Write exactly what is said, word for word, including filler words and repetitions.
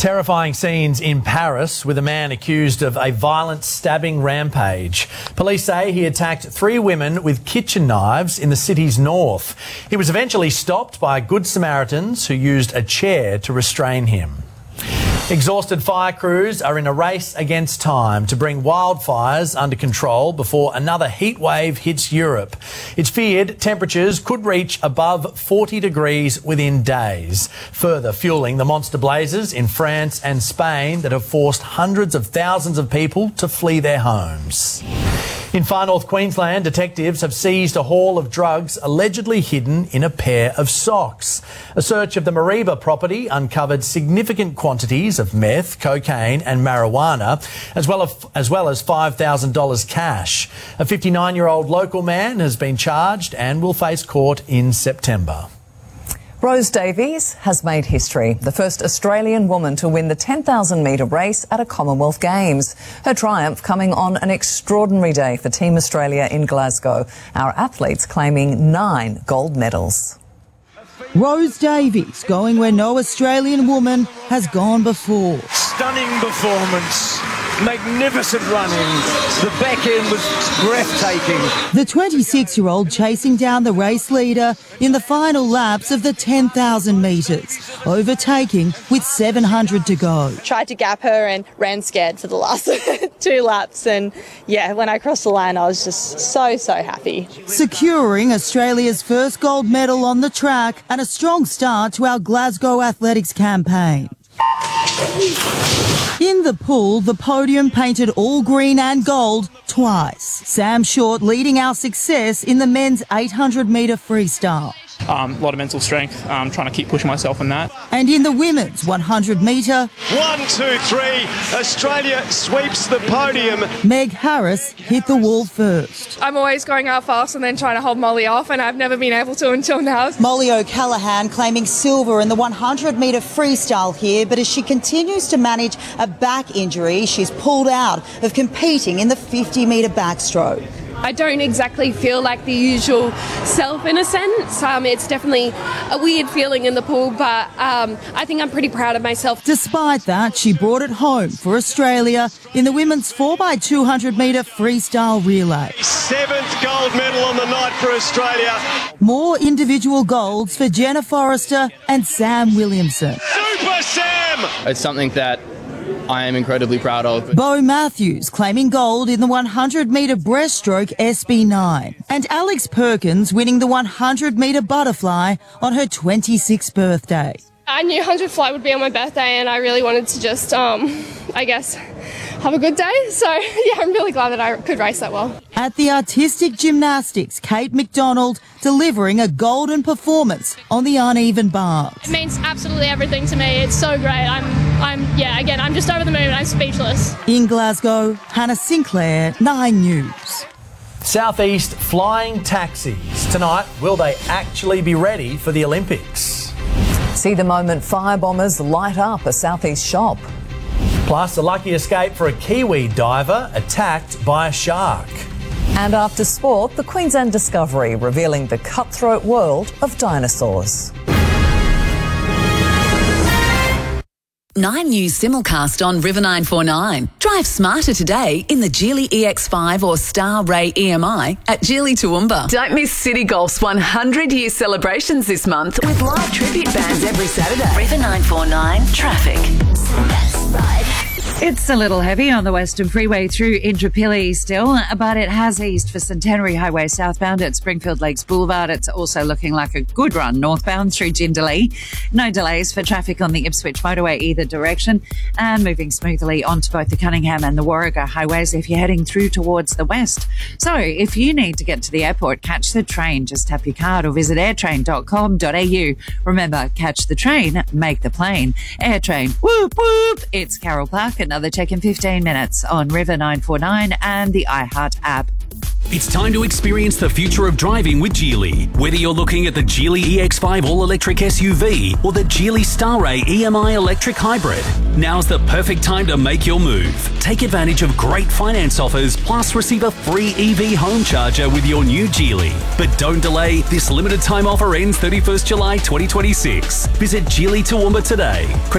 Terrifying scenes in Paris with a man accused of a violent stabbing rampage. Police say he attacked three women with kitchen knives in the city's north. He was eventually stopped by Good Samaritans who used a chair to restrain him. Exhausted fire crews are in a race against time to bring wildfires under control before another heat wave hits Europe. It's feared temperatures could reach above forty degrees within days, further fueling the monster blazes in France and Spain that have forced hundreds of thousands of people to flee their homes. In far north Queensland, detectives have seized a haul of drugs allegedly hidden in a pair of socks. A search of the Mareeba property uncovered significant quantities of meth, cocaine and marijuana, as well as, as, well as five thousand dollars cash. A fifty-nine-year-old local man has been charged and will face court in September. Rose Davies has made history, the first Australian woman to win the ten thousand metre race at a Commonwealth Games. Her triumph coming on an extraordinary day for Team Australia in Glasgow, our athletes claiming nine gold medals. Rose Davies going where no Australian woman has gone before. Stunning performance, magnificent running, the back end was breathtaking. The twenty-six-year-old chasing down the race leader in the final laps of the ten thousand metres, overtaking with seven hundred to go. Tried to gap her and ran scared for the last two laps, and yeah, when I crossed the line I was just so, so happy. Securing Australia's first gold medal on the track and a strong start to our Glasgow athletics campaign. In the pool, the podium painted all green and gold twice. Sam Short leading our success in the men's eight hundred metre freestyle. Um, a lot of mental strength, um, trying to keep pushing myself in that. And in the women's one hundred metre... One, two, three, Australia sweeps the podium. Meg Harris hit the wall first. I'm always going out fast and then trying to hold Molly off, and I've never been able to until now. Molly O'Callaghan claiming silver in the one hundred metre freestyle here, but as she continues to manage a back injury, she's pulled out of competing in the fifty metre backstroke. I don't exactly feel like the usual self in a sense. Um, it's definitely a weird feeling in the pool, but um, I think I'm pretty proud of myself. Despite that, she brought it home for Australia in the women's four by two hundred metre freestyle relay. Seventh gold medal on the night for Australia. More individual golds for Jenna Forrester and Sam Williamson. Super Sam! It's something that I am incredibly proud of. Bo Matthews claiming gold in the one hundred metre breaststroke S B nine. And Alex Perkins winning the one hundred metre butterfly on her twenty-sixth birthday. I knew one hundred fly would be on my birthday, and I really wanted to just, um, I guess, have a good day. So, yeah, I'm really glad that I could race that well. At the artistic gymnastics, Kate McDonald delivering a golden performance on the uneven bars. It means absolutely everything to me. It's so great. I'm, I'm, yeah, again, I'm just over the moon. I'm speechless. In Glasgow, Hannah Sinclair, Nine News. Southeast flying taxis. Tonight, will they actually be ready for the Olympics? See the moment firebombers light up a southeast shop. Plus, a lucky escape for a Kiwi diver attacked by a shark. And after sport, the Queensland Discovery revealing the cutthroat world of dinosaurs. Nine News simulcast on River nine four nine. Drive smarter today in the Geely E X five or Star Ray E M I at Geely Toowoomba. Don't miss City Golf's one hundred year celebrations this month with live tribute bands every Saturday. River nine four nine traffic. It's a little heavy on the Western Freeway through Indooroopilly still, but it has eased for Centenary Highway southbound at Springfield Lakes Boulevard. It's also looking like a good run northbound through Jindalee. No delays for traffic on the Ipswich motorway either direction, and moving smoothly onto both the Cunningham and the Warrego highways if you're heading through towards the west. So if you need to get to the airport, catch the train. Just tap your card or visit airtrain dot com dot a u. Remember, catch the train, make the plane. Airtrain, whoop whoop. It's Carol Park. Another check in fifteen minutes on River nine four nine and the iHeart app. It's time to experience the future of driving with Geely. Whether you're looking at the Geely E X five all-electric S U V or the Geely Star Ray E M I electric hybrid, now's the perfect time to make your move. Take advantage of great finance offers, plus receive a free E V home charger with your new Geely. But don't delay, this limited time offer ends thirty-first July twenty twenty-six. Visit Geely Toowoomba today.